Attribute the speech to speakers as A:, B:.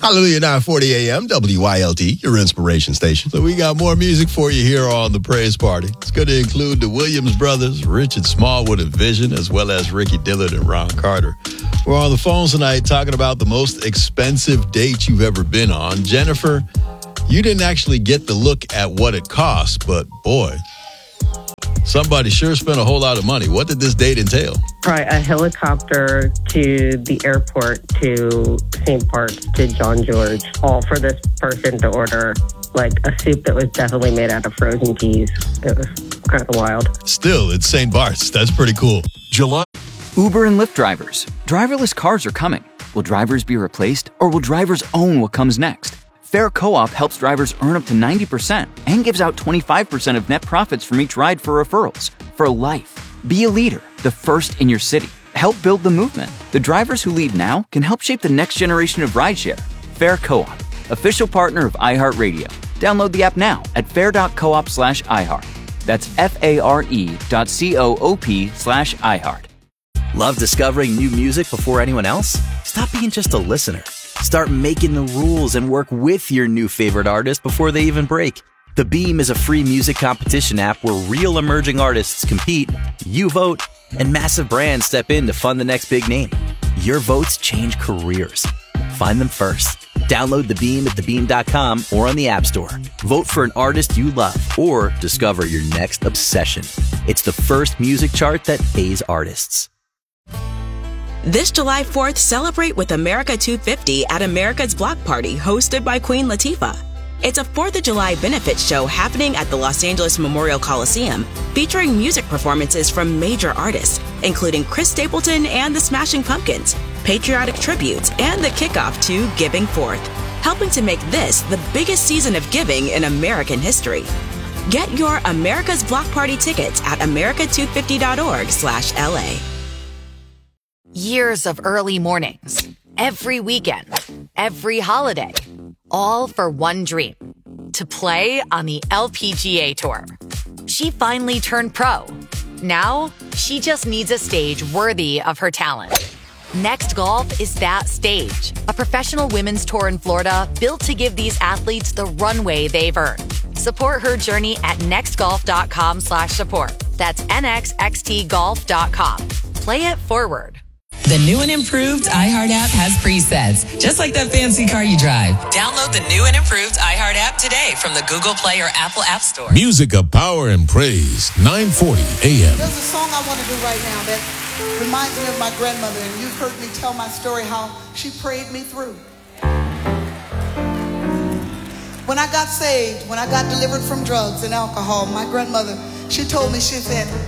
A: Hallelujah, 9:40 a.m., WILD, your inspiration station. So we got more music for you here on The Praise Party. It's going to include the Williams brothers, Richard Smallwood and Vision, as well as Ricky Dillard and Ron Carter. We're on the phones tonight talking about the most expensive date you've ever been on. Jennifer, you didn't actually get the look at what it cost, but boy, somebody sure spent a whole lot of money. What did this date entail?
B: Right, a helicopter to the airport to St. Bart's to John George, all for this person to order like a soup that was definitely made out of frozen peas. It was kind of wild.
A: Still, it's St. Bart's. That's pretty cool.
C: July.
D: Uber and Lyft drivers. Driverless cars are coming. Will drivers be replaced, or will drivers own what comes next? Fair Co-op helps drivers earn up to 90% and gives out 25% of net profits from each ride for referrals. For life. Be a leader, the first in your city. Help build the movement. The drivers who lead now can help shape the next generation of rideshare. Fair Co-op, official partner of iHeartRadio. Download the app now at fair.coop/iHeart. That's FARE.coop/iHeart.
E: Love discovering new music before anyone else? Stop being just a listener. Start making the rules and work with your new favorite artist before they even break. The Beam is a free music competition app where real emerging artists compete, you vote, and massive brands step in to fund the next big name. Your votes change careers. Find them first. Download The Beam at thebeam.com or on the App Store. Vote for an artist you love or discover your next obsession. It's the first music chart that pays artists.
F: This July 4th, celebrate with America 250 at America's Block Party, hosted by Queen Latifah. It's a 4th of July benefit show happening at the Los Angeles Memorial Coliseum, featuring music performances from major artists, including Chris Stapleton and the Smashing Pumpkins, patriotic tributes, and the kickoff to Giving Forth, helping to make this the biggest season of giving in American history. Get your America's Block Party tickets at america250.org/LA.
G: Years of early mornings, every weekend, every holiday, all for one dream, to play on the LPGA Tour. She finally turned pro. Now, she just needs a stage worthy of her talent. Next Golf is that stage, a professional women's tour in Florida built to give these athletes the runway they've earned. Support her journey at nextgolf.com/support. That's nxxtgolf.com. Play it forward.
H: The new and improved iHeart app has presets, just like that fancy car you drive. Download the new and improved iHeart app today from the Google Play or Apple App Store.
C: Music of power and praise, 9:40 a.m.
I: There's a song I want to do right now that reminds me of my grandmother, and you've heard me tell my story, how she prayed me through. When I got saved, when I got delivered from drugs and alcohol, my grandmother, she told me, she said,